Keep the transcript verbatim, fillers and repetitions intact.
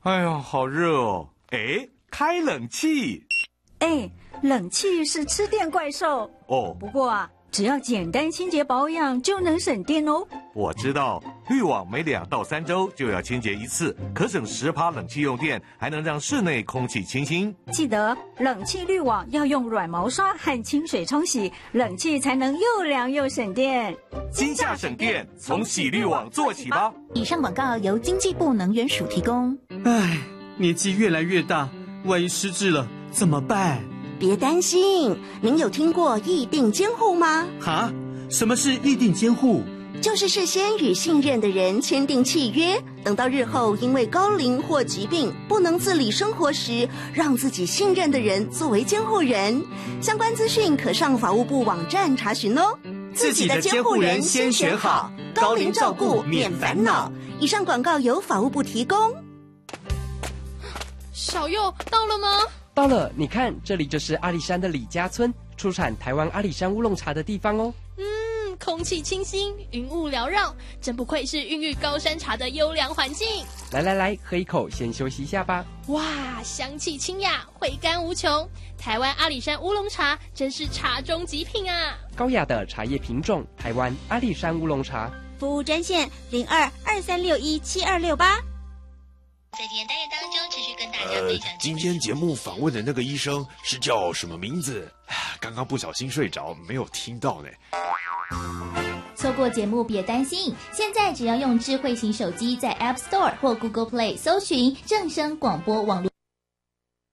哎呀，好热哦！哎，开冷气。 哎，冷气是吃电怪兽哦。 不过啊，只要简单清洁保养就能省电哦。 我知道，滤网每两到三周就要清洁一次，可省十趴冷气用电，还能让室内空气清新。 记得冷气滤网要用软毛刷和清水冲洗，冷气才能又凉又省电。 今夏省电，从洗滤网做起吧。 以上广告由经济部能源署提供。 唉，年纪越来越大，万一失智了怎么办？ 别担心，您有听过议定监护吗？ 哈？什么是议定监护？ 就是事先与信任的人签订契约，等到日后因为高龄或疾病不能自理生活时，让自己信任的人作为监护人。相关资讯可上法务部网站查询哦。 自己的监护人先选好，高龄照顾免烦恼。 以上广告由法务部提供。 小佑到了吗？ 到了，你看，这里就是阿里山的李家村，出产台湾阿里山乌龙茶的地方哦。 嗯，空气清新，云雾缭绕，真不愧是孕育高山茶的优良环境。 来来来，喝一口，先休息一下吧。 哇，香气清雅，回甘无穷。台湾阿里山乌龙茶真是茶中极品啊！ 高雅的茶叶品种，台湾阿里山乌龙茶。 服务专线零二二三六一七二六八。 在今天单元当中，持续跟大家分享。 呃，今天节目访问的那个医生是叫什么名字？刚刚不小心睡着，没有听到呢。 错过节目别担心，现在只要用智慧型手机在 App Store 或 Google Play 搜寻正声广播网络。